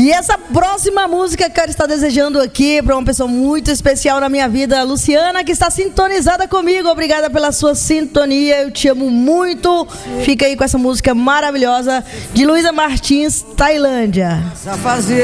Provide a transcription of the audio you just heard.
E essa próxima música que eu quero estar desejando aqui para uma pessoa muito especial na minha vida, a Luciana, que está sintonizada comigo. Obrigada pela sua sintonia, eu te amo muito. Fica aí com essa música maravilhosa de Luísa Martins, Tailândia.